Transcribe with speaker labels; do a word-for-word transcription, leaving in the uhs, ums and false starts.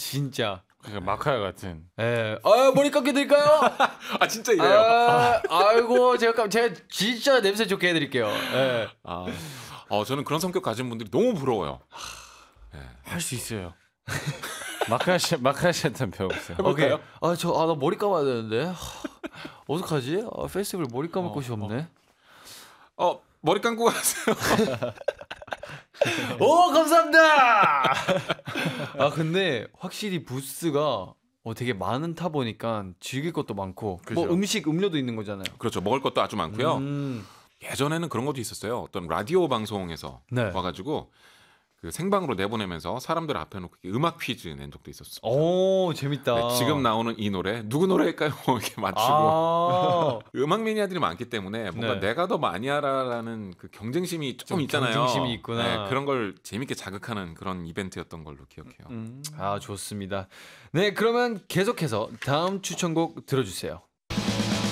Speaker 1: 진짜.
Speaker 2: 그러니까 마카야 같은.
Speaker 1: 예. 아 머리 감겨드릴까요?
Speaker 3: 아 진짜 이래요.
Speaker 1: 아, 아이고 제가 감- 제가 진짜 냄새 좋게 해드릴게요. 예.
Speaker 3: 아, 어, 저는 그런 성격 가진 분들이 너무 부러워요.
Speaker 2: 할 수 있어요. 마카야 씨, 마카야 씨한테 배워보세요.
Speaker 1: 오케이.
Speaker 3: 해볼까요?
Speaker 1: 아저 아 나 머리 감아야 되는데. 하, 어떡하지? 아, 페스티벌 머리 감을
Speaker 3: 어,
Speaker 1: 곳이 없네.
Speaker 3: 어 머리 감고 가세요.
Speaker 1: 오 감사합니다. 아 근데 확실히 부스가 어, 되게 많은 타 보니까 즐길 것도 많고
Speaker 3: 그죠.
Speaker 1: 뭐 음식 음료도 있는 거잖아요.
Speaker 3: 그렇죠. 먹을 것도 아주 많고요.
Speaker 1: 음,
Speaker 3: 예전에는 그런 것도 있었어요. 어떤 라디오 방송에서
Speaker 1: 네.
Speaker 3: 와가지고 그 생방으로 내보내면서 사람들 앞에 놓고 음악 퀴즈 낸 적도 있었어요.
Speaker 1: 오 재밌다.
Speaker 3: 네, 지금 나오는 이 노래 누구 노래일까요? 이렇게 맞추고
Speaker 1: 아,
Speaker 3: 음악 매니아들이 많기 때문에 뭔가
Speaker 1: 네.
Speaker 3: 내가 더 많이 알아라는 그 경쟁심이 조금
Speaker 1: 좀
Speaker 3: 있잖아요.
Speaker 1: 경쟁심이 있구나.
Speaker 3: 네, 그런 걸 재밌게 자극하는 그런 이벤트였던 걸로 기억해요.
Speaker 2: 음.
Speaker 1: 아 좋습니다. 네 그러면 계속해서 다음 추천곡 들어주세요.